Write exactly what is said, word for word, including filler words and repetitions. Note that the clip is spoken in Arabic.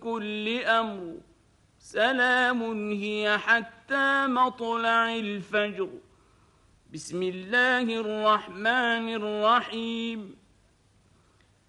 كل أمر سلام هي حتى مطلع الفجر. بسم الله الرحمن الرحيم.